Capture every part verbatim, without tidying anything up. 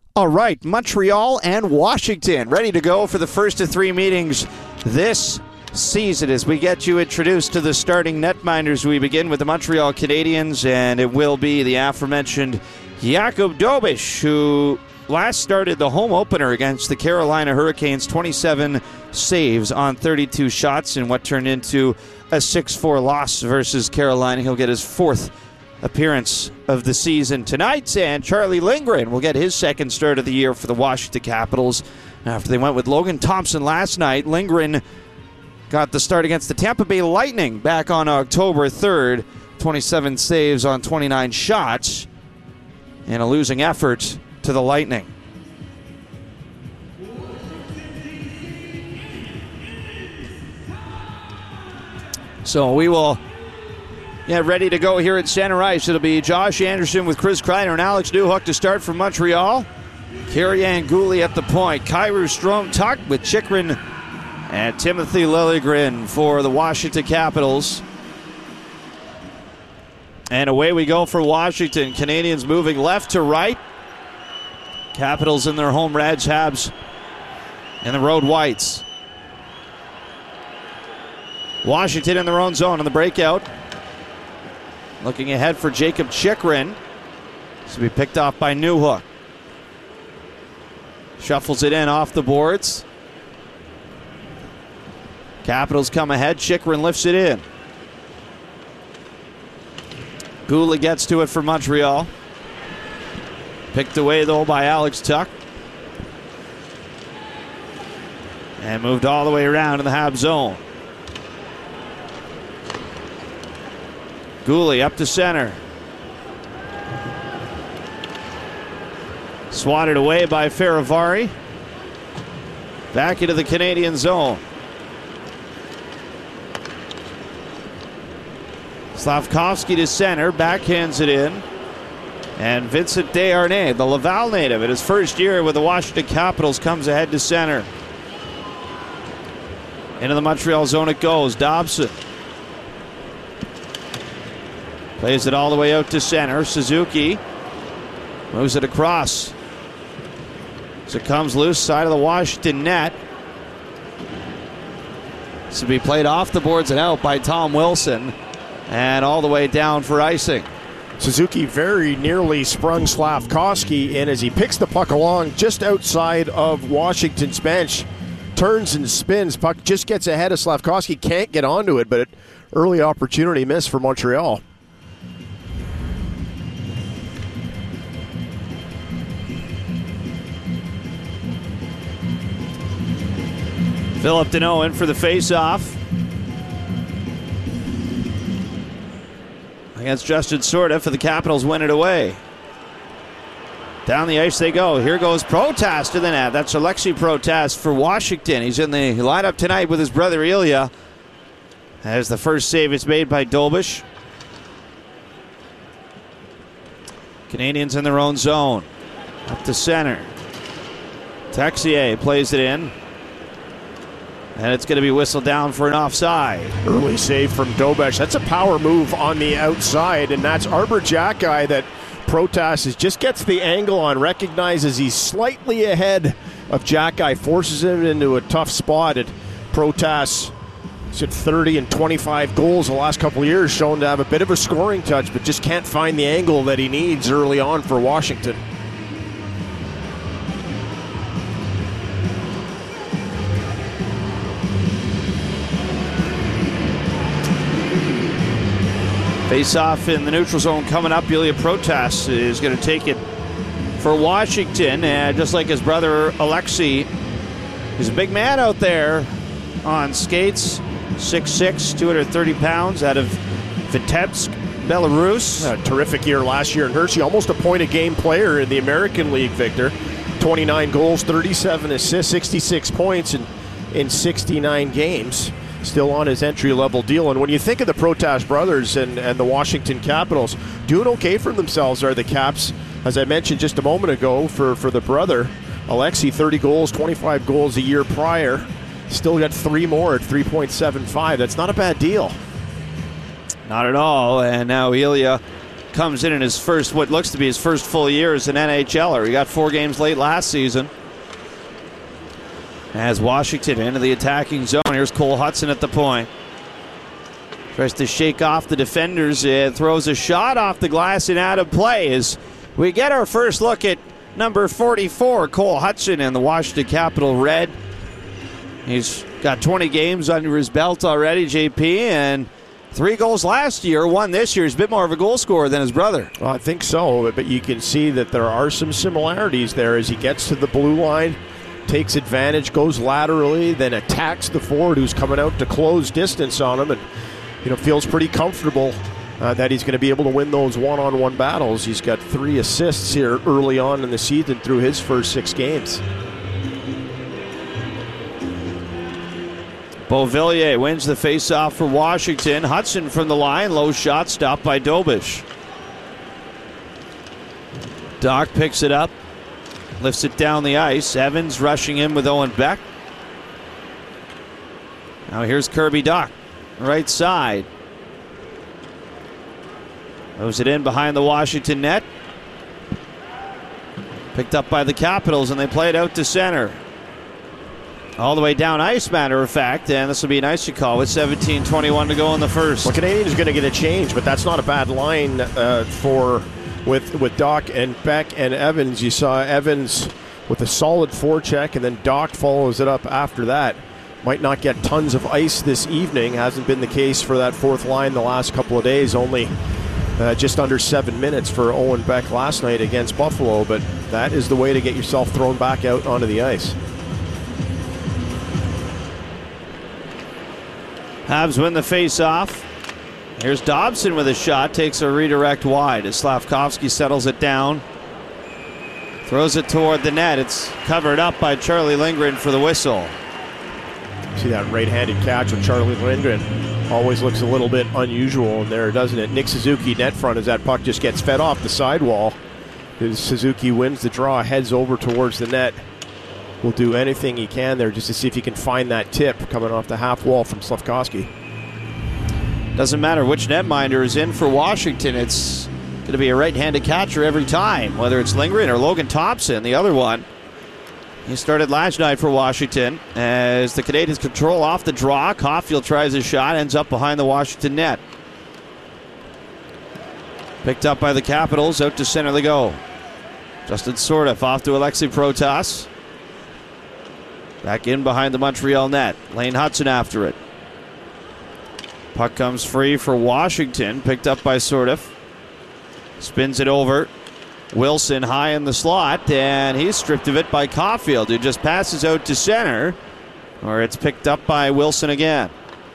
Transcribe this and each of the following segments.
All right, Montreal and Washington ready to go for the first of three meetings this season as we get you introduced to the starting netminders. We begin with the Montreal Canadiens, and it will be the aforementioned Jakub Dobeš, who last started the home opener against the Carolina Hurricanes, twenty-seven saves on thirty-two shots in what turned into a six four loss versus Carolina. He'll get his fourth appearance of the season tonight, and Charlie Lindgren will get his second start of the year for the Washington Capitals. After they went with Logan Thompson last night, Lindgren got the start against the Tampa Bay Lightning back on October third. twenty-seven saves on twenty-nine shots in a losing effort to the Lightning. So we will get ready to go here at Center Ice. It'll be Josh Anderson with Chris Kreider and Alex Newhook to start for Montreal. Kieran Gooley at the point. Kyrou Strome-Tuck with Chychrun and Timothy Liljegren for the Washington Capitals. And away we go for Washington. Canadians moving left to right. Capitals in their home reds, Habs in the road whites. Washington in their own zone on the breakout. Looking ahead for Jakob Chychrun. This will be picked off by Newhook. Shuffles it in off the boards. Capitals come ahead. Chychrun lifts it in. Gooley gets to it for Montreal. Picked away, though, by Alex Tuch. And moved all the way around in the Habs zone. Gooley up to center. Swatted away by Faravari. Back into the Canadian zone. Slafkovsky to center, backhands it in. And Vincent Desharnais, the Laval native, in his first year with the Washington Capitals, comes ahead to center. Into the Montreal zone it goes. Dobson plays it all the way out to center. Suzuki moves it across. So it comes loose, side of the Washington net. This will be played off the boards and out by Tom Wilson. And all the way down for icing. Suzuki very nearly sprung Slafkovsky in as he picks the puck along just outside of Washington's bench. Turns and spins. Puck just gets ahead of Slafkovsky. Can't get onto it, but early opportunity miss for Montreal. Philip Deneau in for the face-off against Justin Sorda for the Capitals, win it away. Down the ice they go. Here goes Protas to the net. That's Alexei Protas for Washington. He's in the lineup tonight with his brother Ilya. As the first save is made by Dobeš. Canadians in their own zone. Up to center. Texier plays it in. And it's going to be whistled down for an offside. Early save from Dobeš. That's a power move on the outside, and that's Arbor Xhekaj that Protas is, just gets the angle on, recognizes he's slightly ahead of Xhekaj, forces him into a tough spot. And Protas is at thirty and twenty-five goals the last couple of years, shown to have a bit of a scoring touch, but just can't find the angle that he needs early on for Washington. Face-off in the neutral zone coming up. Ilya Protas is going to take it for Washington. And just like his brother Alexei, he's a big man out there on skates. six six, two hundred thirty pounds, out of Vitebsk, Belarus. A terrific year last year in Hershey. Almost a point-a-game player in the American League, Victor. twenty-nine goals, thirty-seven assists, sixty-six points in, in sixty-nine games. Still on his entry-level deal. And when you think of the Protas brothers and, and the Washington Capitals, doing okay for themselves are the Caps. As I mentioned just a moment ago, for, for the brother, Alexei, thirty goals, twenty-five goals a year prior. Still got three more at three point seven five. That's not a bad deal. Not at all. And now Ilya comes in in his first, what looks to be his first full year as an N H L er. He got four games late last season. As Washington into the attacking zone. Here's Cole Hudson at the point. Tries to shake off the defenders and throws a shot off the glass and out of play as we get our first look at number forty-four, Cole Hudson, and the Washington Capital Red. He's got twenty games under his belt already, J P, and three goals last year, one this year. He's a bit more of a goal scorer than his brother. Well, I think so, but you can see that there are some similarities there as he gets to the blue line, takes advantage, goes laterally, then attacks the forward who's coming out to close distance on him, and you know feels pretty comfortable uh, that he's going to be able to win those one-on-one battles. He's got three assists here early on in the season through his first six games. Beauvillier wins the face-off for Washington. Hudson from the line, low shot, stopped by Dobish. Doc picks it up, lifts it down the ice. Evans rushing in with Owen Beck. Now here's Kirby Dach, right side. Moves it in behind the Washington net. Picked up by the Capitals, and they play it out to center. All the way down ice, matter of fact, and this will be an icy call with seventeen twenty-one to go in the first. Well, Canadians are going to get a change, but that's not a bad line uh, for with with Dach and Beck and Evans. You saw Evans with a solid forecheck, and then Dach follows it up after that. Might not get tons of ice this evening. Hasn't been the case for that fourth line the last couple of days. Only uh, just under seven minutes for Owen Beck last night against Buffalo, but that is the way to get yourself thrown back out onto the ice. Habs win the face-off. Here's Dobson with a shot. Takes a redirect wide as Slavkovsky settles it down. Throws it toward the net. It's covered up by Charlie Lindgren for the whistle. See that right-handed catch of Charlie Lindgren. Always looks a little bit unusual in there, doesn't it? Nick Suzuki net front as that puck just gets fed off the sidewall. As Suzuki wins the draw, heads over towards the net. Will do anything he can there just to see if he can find that tip coming off the half wall from Slavkovsky. Doesn't matter which netminder is in for Washington. It's going to be a right-handed catcher every time, whether it's Lindgren or Logan Thompson, the other one. He started last night for Washington as the Canadians control off the draw. Caulfield tries a shot, ends up behind the Washington net. Picked up by the Capitals, out to center they go. Justin Sordoff off to Alexei Protas. Back in behind the Montreal net. Lane Hudson after it. Puck comes free for Washington. Picked up by Sordoff. Spins it over. Wilson high in the slot, and he's stripped of it by Caulfield, who just passes out to center, where it's picked up by Wilson again.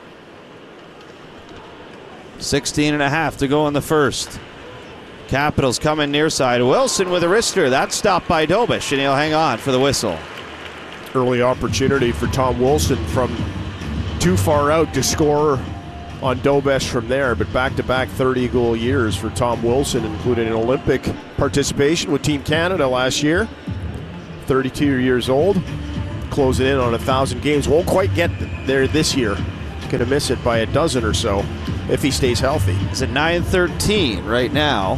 sixteen and a half to go in the first. Capitals coming near side. Wilson with a wrister. That's stopped by Dobish, and he'll hang on for the whistle. Early opportunity for Tom Wilson from too far out to score on Dobish from there, but back-to-back thirty-goal years for Tom Wilson, including an Olympic participation with Team Canada last year. thirty-two years old, closing in on one thousand games. Won't quite get there this year. He's going to miss it by a dozen or so if he stays healthy. He's at nine thirteen right now.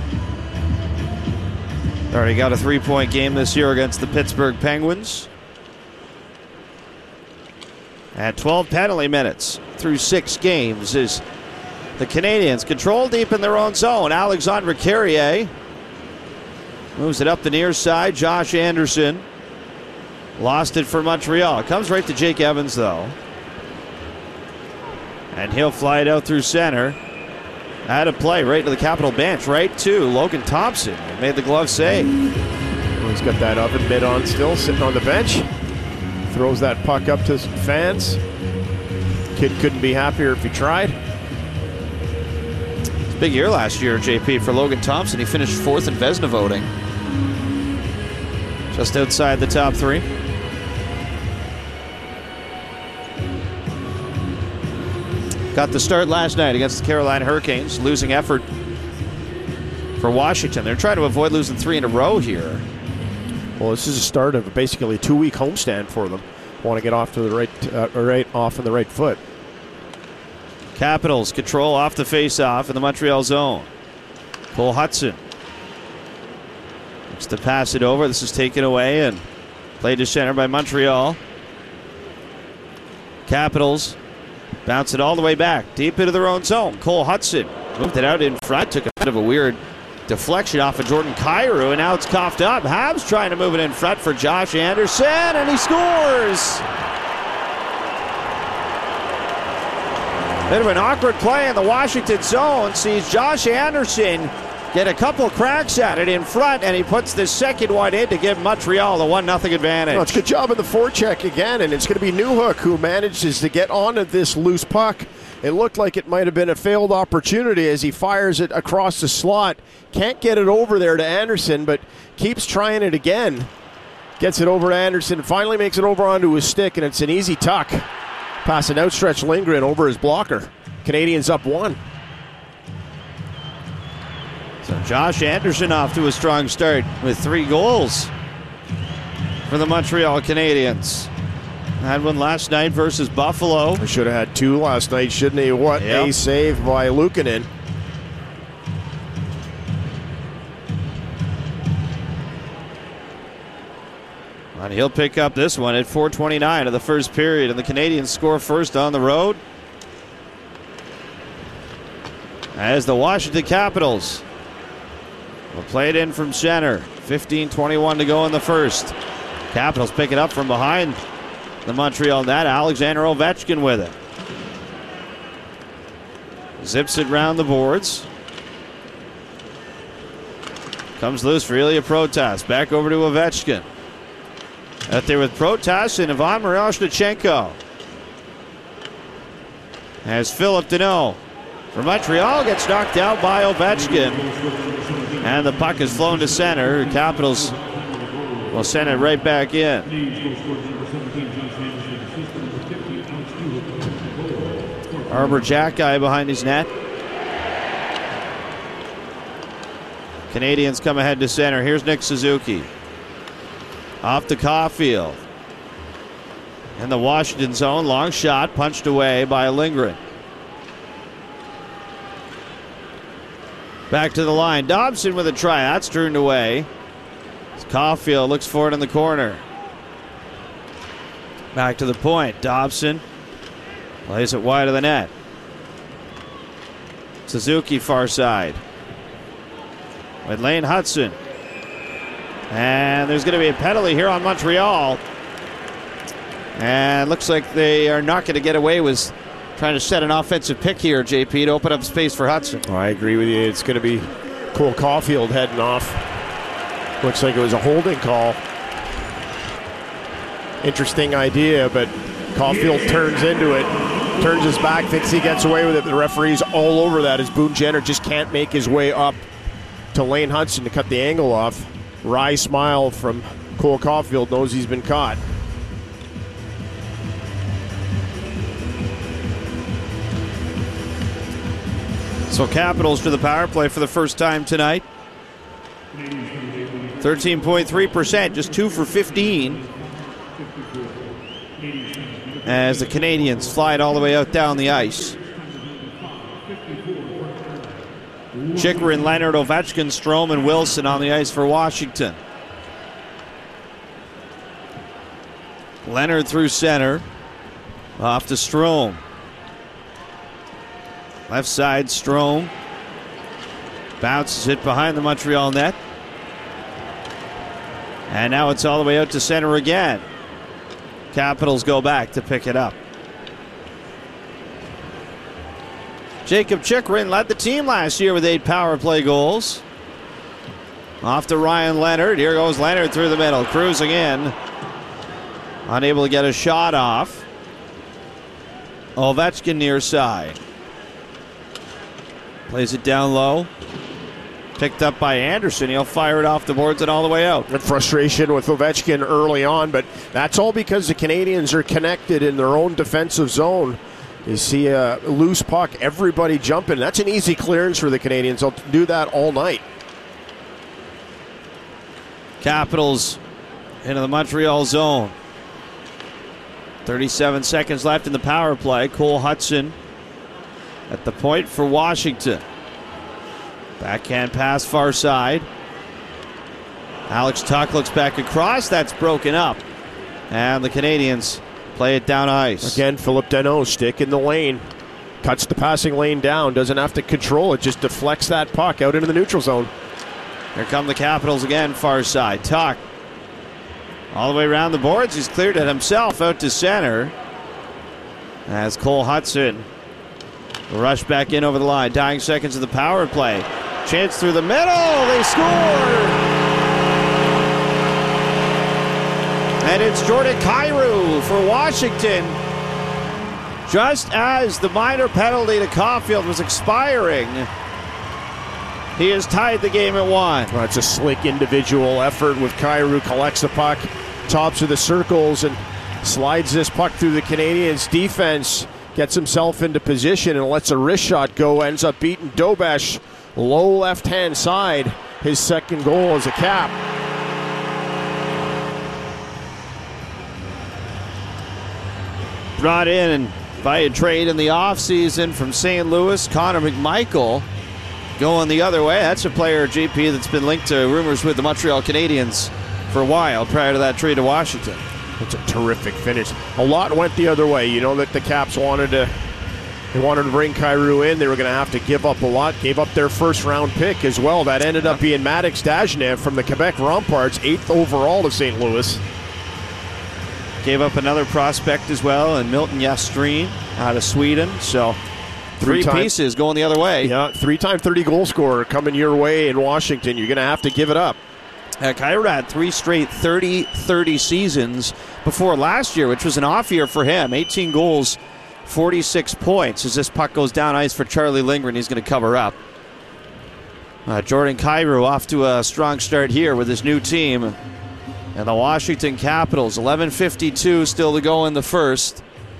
Already got a three-point game this year against the Pittsburgh Penguins. At twelve penalty minutes through six games as the Canadians control deep in their own zone. Alexandre Carrier moves it up the near side. Josh Anderson lost it for Montreal. It comes right to Jake Evans, though. And he'll fly it out through center. Out of play, right to the Capital bench, right to Logan Thompson. He made the glove save. Well, he's got that oven mitt on still, sitting on the bench. Throws that puck up to some fans. Kid couldn't be happier if he tried. It's a big year last year, J P, for Logan Thompson. He finished fourth in Vezina voting. Just outside the top three. Got the start last night against the Carolina Hurricanes. Losing effort for Washington. They're trying to avoid losing three in a row here. Well, this is a start of basically a two-week homestand for them. Want to get off to the right, uh, right off on the right foot. Capitals control off the face-off in the Montreal zone. Cole Hudson looks to pass it over. This is taken away and played to center by Montreal. Capitals bounce it all the way back, deep into their own zone. Cole Hudson moved it out in front, took a bit of a weird deflection off of Jordan Kyrou, and now it's coughed up. Habs trying to move it in front for Josh Anderson, and he scores! Bit of an awkward play in the Washington zone. Sees Josh Anderson get a couple cracks at it in front, and he puts the second one in to give Montreal the one nothing advantage. Well, it's a good job of the forecheck again, and it's going to be Newhook who manages to get onto this loose puck. It looked like it might have been a failed opportunity as he fires it across the slot. Can't get it over there to Anderson, but keeps trying it again. Gets it over to Anderson, finally makes it over onto his stick, and it's an easy tuck. Pass an outstretched Lindgren over his blocker. Canadians up one. So Josh Anderson off to a strong start with three goals for the Montreal Canadiens. Had one last night versus Buffalo. He should have had two last night, shouldn't he? What yep. a save by Luukkonen. And he'll pick up this one at four twenty-nine of the first period, and the Canadiens score first on the road. As the Washington Capitals will play it in from center. fifteen twenty-one to go in the first. Capitals pick it up from behind the Montreal net. Alexander Ovechkin with it. Zips it round the boards. Comes loose for Ilya Protas. Back over to Ovechkin. Out there with Protas and Ivan Miroshnichenko. As Philip Deneau for Montreal gets knocked out by Ovechkin. And the puck is flown to center. Capitals will send it right back in. Arbor Jack guy behind his net. Canadians come ahead to center. Here's Nick Suzuki. Off to Caulfield. In the Washington zone, long shot punched away by Lindgren. Back to the line. Dobson with a try. That's turned away. Caulfield looks for it in the corner. Back to the point. Dobson plays it wide of the net. Suzuki far side. With Lane Hudson. And there's going to be a penalty here on Montreal. And looks like they are not going to get away with trying to set an offensive pick here, J P, to open up space for Hudson. Oh, I agree with you. It's going to be Cole Caulfield heading off. Looks like it was a holding call. Interesting idea, but Caulfield turns into it. Turns his back, thinks he gets away with it. The referee's all over that as Boone Jenner just can't make his way up to Lane Hudson to cut the angle off. Wry smile from Cole Caulfield, knows he's been caught. So Capitals to the power play for the first time tonight. thirteen point three percent, just two for fifteen. As the Canadians fly it all the way out down the ice. Chychrun, Leonard, Ovechkin, Strome, and Wilson on the ice for Washington. Leonard through center. Off to Strome. Left side, Strome. Bounces it behind the Montreal net. And now it's all the way out to center again. Capitals go back to pick it up. Jacob Chychrun led the team last year with eight power play goals. Off to Ryan Leonard. Here goes Leonard through the middle, cruising in. Unable to get a shot off. Ovechkin near side. Plays it down low. Picked up by Anderson. He'll fire it off the boards and all the way out. And frustration with Ovechkin early on, but that's all because the Canadians are connected in their own defensive zone. You see a loose puck, everybody jumping. That's an easy clearance for the Canadians. They'll do that all night. Capitals into the Montreal zone. thirty-seven seconds left in the power play. Cole Hudson at the point for Washington. Backhand pass far side. Alex Tuch looks back across. That's broken up. And the Canadians play it down ice. Again, Philip Danault stick in the lane. Cuts the passing lane down. Doesn't have to control it. Just deflects that puck out into the neutral zone. Here come the Capitals again, far side. Tuch all the way around the boards. He's cleared it himself out to center. As Cole Hudson will rush back in over the line. Dying seconds of the power play. Chance through the middle. They score! And it's Jordan Kyrou for Washington. Just as the minor penalty to Caulfield was expiring, he has tied the game at one. Well, it's a slick individual effort with Kyrou. Collects the puck, tops of the circles, and slides this puck through the Canadiens' defense. Gets himself into position and lets a wrist shot go. Ends up beating Dobesh. Low left-hand side. His second goal as a Cap. Brought in via trade in the offseason from Saint Louis, Connor McMichael going the other way. That's a player, J P, that's been linked to rumors with the Montreal Canadiens for a while prior to that trade to Washington. It's a terrific finish. A lot went the other way. You know that the Caps wanted to they wanted to bring Kyrou in. They were going to have to give up a lot. Gave up their first round pick as well. That ended up being Maddox Dagenev from the Quebec Remparts, eighth overall to Saint Louis. Gave up another prospect as well, and Milton Jastreen out of Sweden. So three, three pieces going the other way. Yeah, three-time thirty-goal scorer coming your way in Washington. You're going to have to give it up. Uh, Kyrou had three straight thirty thirty seasons before last year, which was an off year for him. eighteen goals, forty-six points. As this puck goes down ice for Charlie Lindgren, he's going to cover up. Uh, Jordan Kyrou off to a strong start here with his new team. And the Washington Capitals, eleven fifty-two still to go in the first.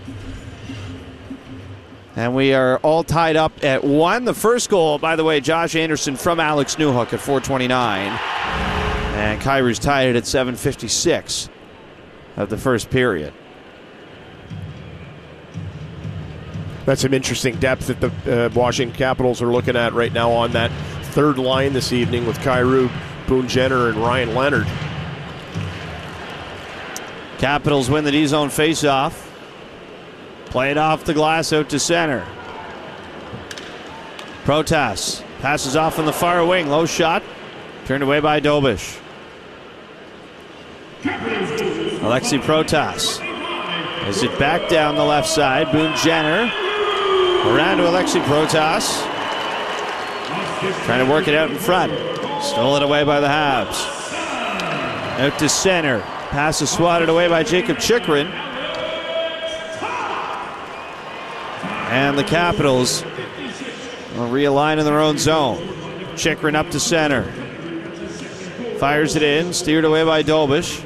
And we are all tied up at one. The first goal, by the way, Josh Anderson from Alex Newhook at four twenty-nine. And Kyrou's tied it at seven fifty-six of the first period. That's some interesting depth that the uh, Washington Capitals are looking at right now on that third line this evening with Kyrou, Boone Jenner, and Ryan Leonard. Capitals win the D-zone faceoff. Play it off the glass out to center. Protas passes off on the far wing. Low shot. Turned away by Dobish. Alexei Protas. Is it back down the left side? Boone Jenner. Around to Alexei Protas. Trying to work it out in front. Stolen away by the Habs. Out to center. Pass is swatted away by Jacob Chychrun. And the Capitals will realign in their own zone. Chychrun up to center. Fires it in, steered away by Dobish.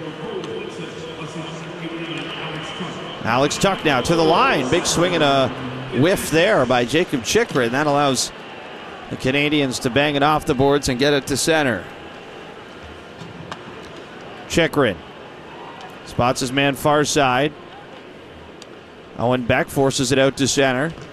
Alex Tuch now to the line. Big swing and a whiff there by Jacob Chychrun. That allows the Canadians to bang it off the boards and get it to center. Chychrun spots his man far side. Owen Beck forces it out to center.